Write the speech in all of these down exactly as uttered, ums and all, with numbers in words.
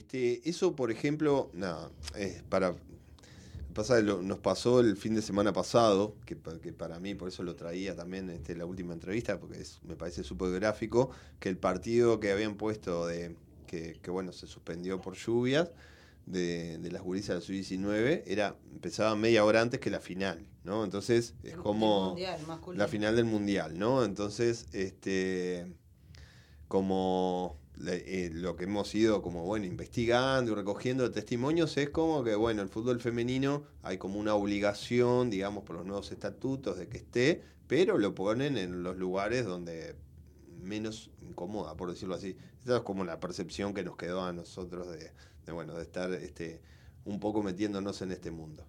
este, eso, por ejemplo, nada, es para... Pasa, lo, nos pasó el fin de semana pasado, que, que para mí, por eso lo traía también este, la última entrevista, porque es, me parece súper gráfico, que el partido que habían puesto de que, que bueno, se suspendió por lluvias, de, de las gurisas de la sub diecinueve, era, empezaba media hora antes que la final, ¿no? Entonces, es como mundial, la final del mundial, ¿no? Entonces, este como eh, lo que hemos ido como bueno investigando y recogiendo testimonios es como que bueno el fútbol femenino hay como una obligación digamos por los nuevos estatutos de que esté, pero lo ponen en los lugares donde menos incomoda, por decirlo así. Esa es como la percepción que nos quedó a nosotros de, de bueno de estar este un poco metiéndonos en este mundo.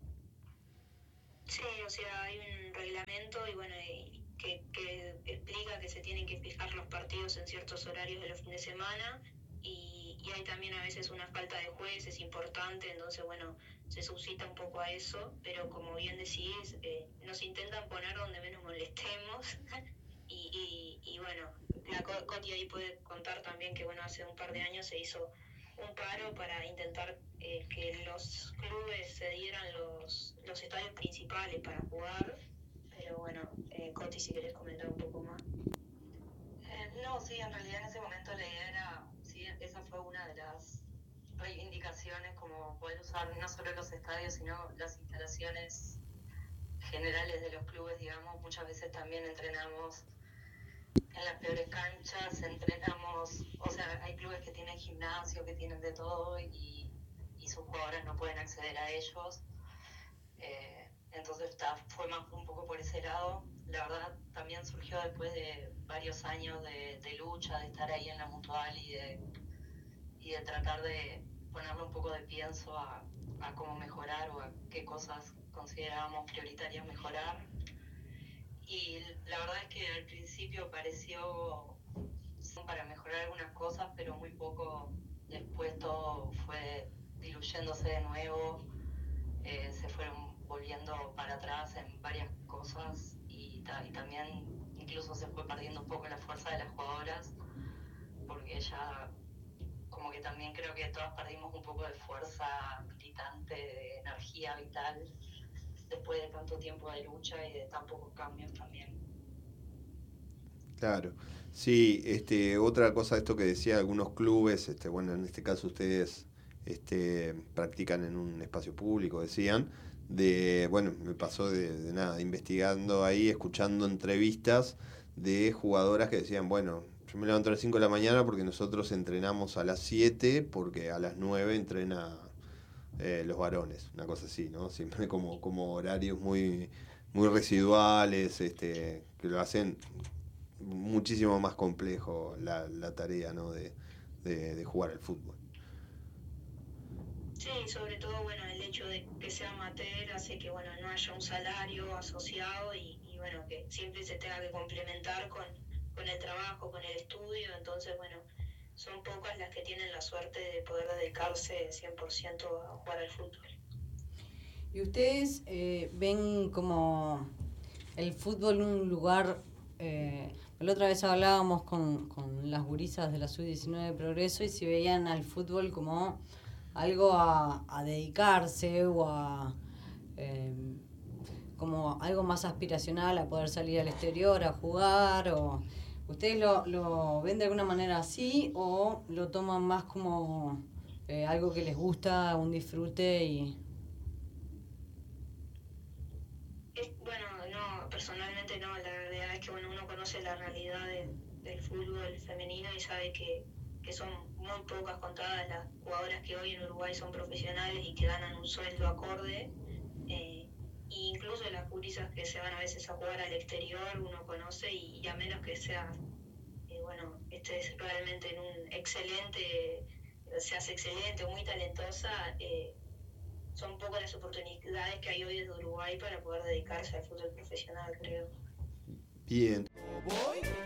Sí, o sea, hay un reglamento y bueno, y que, que explica que se tienen que fijar los partidos en ciertos horarios de los fines de semana y, y hay también a veces una falta de jueces importante, entonces bueno, se suscita un poco a eso, pero como bien decís, eh, nos intentan poner donde menos molestemos y, y, y bueno, la Coti ahí puede contar también que bueno, hace un par de años se hizo un paro para intentar eh, que los clubes se dieran los, los estadios principales para jugar, pero bueno, eh, Coti, si querés comentar un poco más. Eh, no, sí, en realidad en ese momento la idea era, sí, esa fue una de las reivindicaciones, como poder usar no solo los estadios, sino las instalaciones generales de los clubes, digamos. Muchas veces también entrenamos en las peores canchas, entrenamos, o sea, hay clubes que tienen gimnasio, que tienen de todo y, y sus jugadores no pueden acceder a ellos. Eh, entonces está, fue más un poco por ese lado. La verdad también surgió después de varios años de, de lucha, de estar ahí en la Mutual y de, y de tratar de ponerle un poco de pienso a, a cómo mejorar o a qué cosas considerábamos prioritarias mejorar. Y la verdad es que al principio pareció para mejorar algunas cosas, pero muy poco después todo fue diluyéndose de nuevo, eh, se fueron volviendo para atrás en varias cosas y, ta, y también incluso se fue perdiendo un poco la fuerza de las jugadoras, porque ya como que también creo que todas perdimos un poco de fuerza militante, de energía vital, después de tanto tiempo de lucha y de tan pocos cambios también. Claro, sí, este, otra cosa, esto que decía algunos clubes, este, bueno, en este caso ustedes este, practican en un espacio público, decían, de, bueno, me pasó de, de nada, investigando ahí, escuchando entrevistas de jugadoras que decían, bueno, yo me levanto a las cinco de la mañana porque nosotros entrenamos a las siete, porque a las nueve entrena eh, los varones, una cosa así, ¿no? Siempre como, como horarios muy, muy residuales, este, que lo hacen muchísimo más complejo la, la tarea, ¿no? de, de, de jugar al fútbol. Sí, sobre todo bueno el hecho de que sea amateur hace que bueno no haya un salario asociado y, y bueno que siempre se tenga que complementar con, con el trabajo, con el estudio, entonces bueno son pocas las que tienen la suerte de poder dedicarse cien por ciento a jugar al fútbol. ¿Y ustedes eh, ven como el fútbol un lugar? Eh, la otra vez hablábamos con, con las gurisas de la sub diecinueve de Progreso y si veían al fútbol como algo a, a dedicarse o a eh, como algo más aspiracional, a poder salir al exterior a jugar, o ¿ustedes lo, lo ven de alguna manera así o lo toman más como eh, algo que les gusta, un disfrute y...? Es, bueno, no, personalmente no, la realidad es que bueno uno conoce la realidad de, del fútbol femenino y sabe que, que son muy pocas contadas las jugadoras que hoy en Uruguay son profesionales y que ganan un sueldo acorde, eh, e incluso las gurisas que se van a veces a jugar al exterior uno conoce y, y a menos que sea, eh, bueno, estés realmente en un excelente, seas excelente o muy talentosa, eh, son pocas las oportunidades que hay hoy desde Uruguay para poder dedicarse al fútbol profesional, creo. Bien. Voy